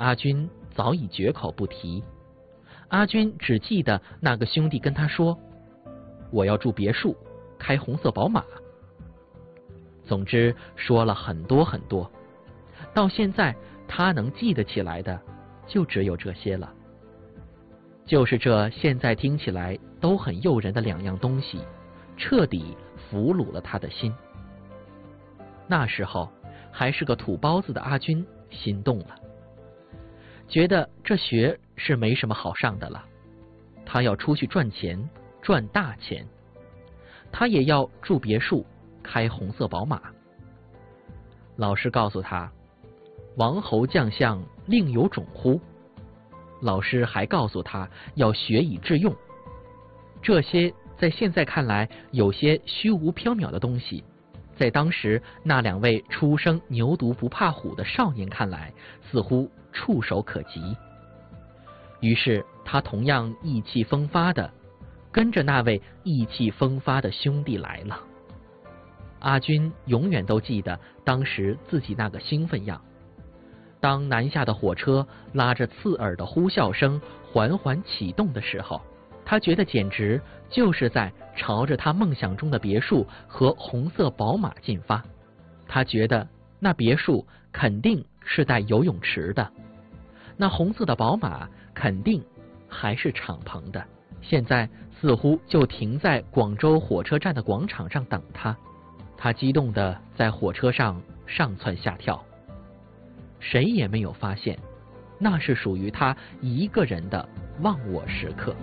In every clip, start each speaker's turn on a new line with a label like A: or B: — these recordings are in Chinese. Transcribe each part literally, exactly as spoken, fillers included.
A: 阿军早已绝口不提。阿军只记得那个兄弟跟他说：“我要住别墅，开红色宝马。”总之说了很多很多，到现在他能记得起来的就只有这些了。就是这现在听起来都很诱人的两样东西，彻底俘虏了他的心。那时候还是个土包子的阿军心动了，觉得这学是没什么好上的了，他要出去赚钱，赚大钱。他也要住别墅，开红色宝马。老师告诉他：“王侯将相另有种乎？”老师还告诉他要学以致用。这些在现在看来有些虚无缥缈的东西，在当时那两位初生牛犊不怕虎的少年看来，似乎触手可及。于是他同样意气风发的跟着那位意气风发的兄弟来了。阿军永远都记得当时自己那个兴奋样。当南下的火车拉着刺耳的呼啸声缓缓启动的时候，他觉得简直就是在朝着他梦想中的别墅和红色宝马进发。他觉得那别墅肯定是带游泳池的，那红色的宝马肯定还是敞篷的，现在似乎就停在广州火车站的广场上等他。他激动地在火车上上蹿下跳，谁也没有发现，那是属于他一个人的忘我时刻。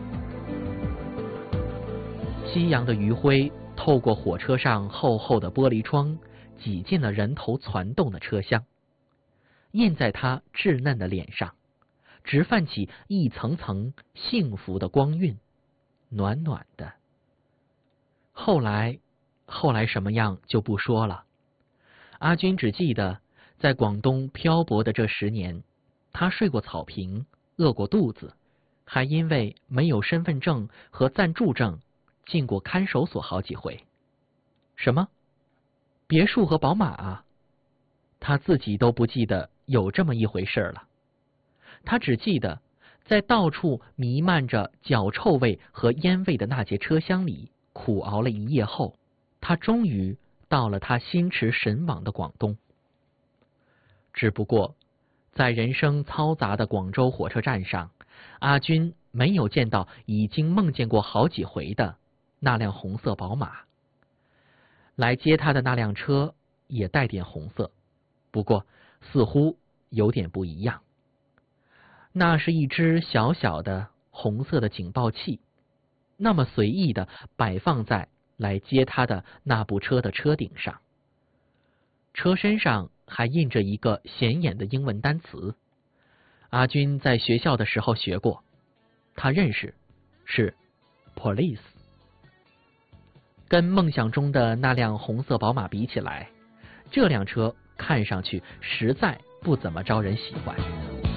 A: 夕阳的余晖透过火车上厚厚的玻璃窗，挤进了人头攒动的车厢，印在他稚嫩的脸上，直泛起一层层幸福的光晕，暖暖的。后来后来什么样就不说了。阿军只记得在广东漂泊的这十年，他睡过草坪，饿过肚子，还因为没有身份证和暂住证进过看守所好几回。什么？别墅和宝马啊？他自己都不记得有这么一回事了。他只记得在到处弥漫着脚臭味和烟味的那节车厢里苦熬了一夜后，他终于到了他心驰神往的广东。只不过在人生嘈杂的广州火车站上，阿军没有见到已经梦见过好几回的那辆红色宝马。来接他的那辆车也带点红色，不过似乎有点不一样。那是一只小小的红色的警报器，那么随意地摆放在来接他的那部车的车顶上。车身上还印着一个显眼的英文单词，阿军在学校的时候学过，他认识，是 police。 跟梦想中的那辆红色宝马比起来，这辆车看上去实在不怎么招人喜欢。